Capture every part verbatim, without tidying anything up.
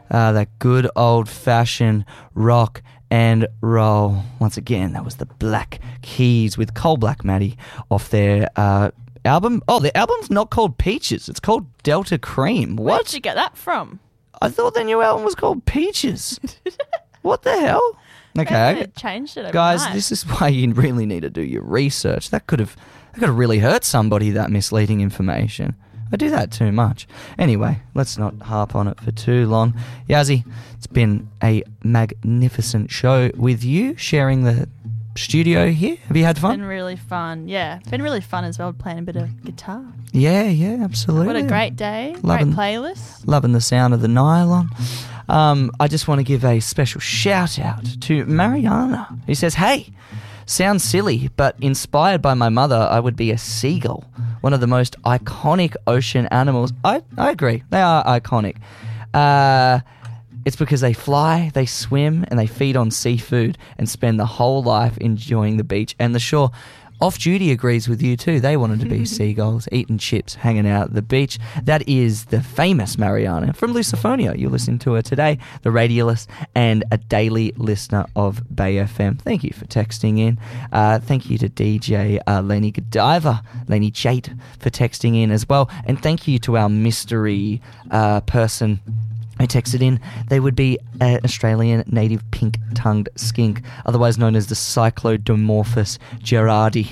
Uh, that good old-fashioned rock and roll. Once again, that was the Black Keys with Coal Black Maddie off their uh, album. Oh, the album's not called Peaches. It's called Delta Cream. What? Where did you get that from? I thought their new album was called Peaches. What the hell? Okay, Maybe they changed it guys, overnight. this is why you really need to do your research. That could have, that could have really hurt somebody, that misleading information. I do that too much. Anyway, let's not harp on it for too long. Yazzie, it's been a magnificent show with you, sharing the studio here. Have you had fun? It's been really fun. Yeah, it's been really fun as well, playing a bit of guitar. Yeah, yeah, absolutely. What a great day. Loving, great playlist. Loving the sound of the nylon. Um, I just want to give a special shout out to Mariana, who says, hey, sounds silly, but inspired by my mother, I would be a seagull, one of the most iconic ocean animals. I, I agree. They are iconic. Uh, it's because they fly, they swim, and they feed on seafood and spend the whole life enjoying the beach and the shore. Off-Duty agrees with you too. They wanted to be seagulls, eating chips, hanging out at the beach. That is the famous Mariana from Lucifonia. You're listening to her today, the radialist and a daily listener of Bay F M. Thank you for texting in. Uh, thank you to D J uh, Lenny Godiva, Lenny Chait, for texting in as well. And thank you to our mystery uh, person I texted in. They would be an Australian native pink-tongued skink, otherwise known as the Cyclodomorphus gerardi.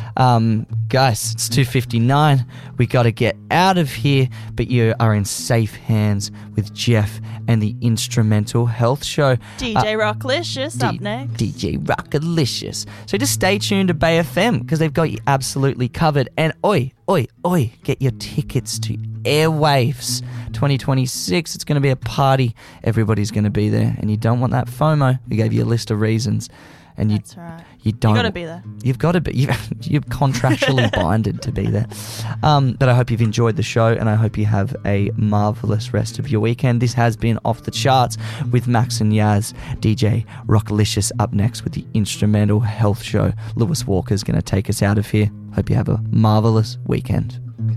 Um, guys, it's two fifty-nine. We got to get out of here, but you are in safe hands with Jeff and the Instrumental Health Show. D J uh, Rocklicious D- up next. D J Rockalicious. So just stay tuned to Bay F M because they've got you absolutely covered. And oi, oi, oi, get your tickets to Airwaves twenty twenty-six. It's going to be a party. Everybody's going to be there, and you don't want that FOMO. We gave you a list of reasons, and you That's right. you don't. You got to be there. You've got to be. You, you're contractually binded to be there. Um, but I hope you've enjoyed the show, and I hope you have a marvelous rest of your weekend. This has been Off the Charts with Max and Yaz. D J Rockalicious up next with the Instrumental Health Show. Lewis Walker's going to take us out of here. Hope you have a marvelous weekend.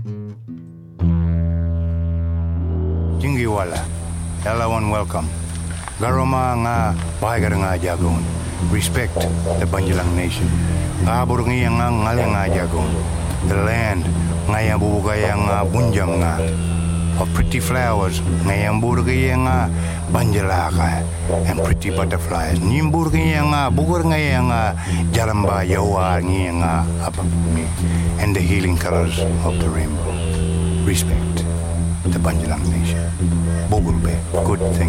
Jingiwala, everyone welcome. Garoma nga bahagar nga jagon. Respect the Banjalang nation. Abur nga nga ngale nga jagon. The land nga yang bubugaya nga bunjam nga. Of pretty flowers nga yang burgaya nga Banjalaka and pretty butterflies. Nimburgaya nga bugur nga yang jaramba yawa nga nga apapumi. And the healing colors of the rainbow. Respect the Banjalang nation. Bogulbe, good thing.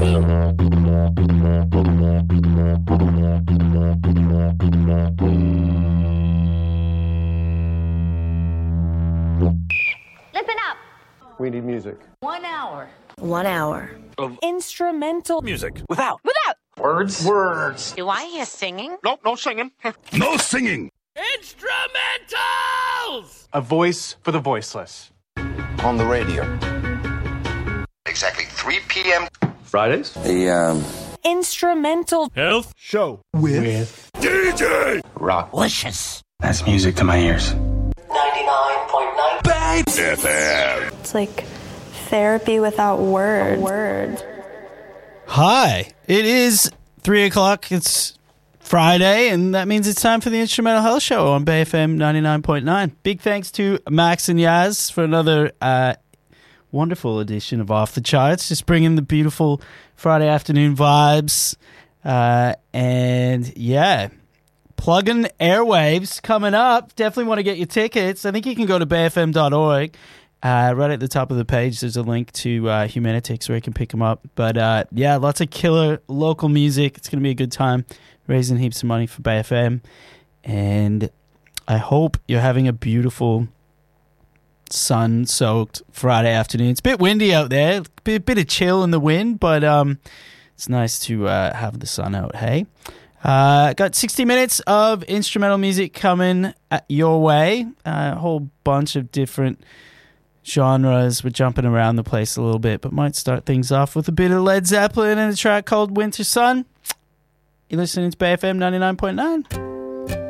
Listen up. We need music. One hour. One hour. Of instrumental music. Without. Without. Words? Words. Do I hear singing? Nope, no singing. No singing. Instrumentals! A voice for the voiceless. On the radio. Exactly three p.m. Fridays? The, um... instrumental Health Show. With, with D J Rocklicious. That's music to my ears. ninety-nine point nine Bay F M. It's like therapy without words. Word. Hi, it is three o'clock. It's Friday, and that means it's time for the Instrumental Health Show on Bay F M ninety-nine point nine. Big thanks to Max and Yaz for another uh, wonderful edition of Off the Charts, just bringing the beautiful Friday afternoon vibes. Uh, and yeah, plug-in Airwaves coming up. Definitely want to get your tickets. I think you can go to bay f m dot org. Uh, right at the top of the page, there's a link to uh, Humanitix where you can pick them up. But uh, yeah, lots of killer local music. It's going to be a good time, raising heaps of money for Bay F M. And I hope you're having a beautiful sun-soaked Friday afternoon. It's a bit windy out there, a bit, bit of chill in the wind, but um, it's nice to uh, have the sun out, hey? Uh, got sixty minutes of instrumental music coming at your way. Uh, a whole bunch of different genres. We're jumping around the place a little bit, but might start things off with a bit of Led Zeppelin and a track called Winter Sun. You're listening to Bay F M ninety-nine point nine.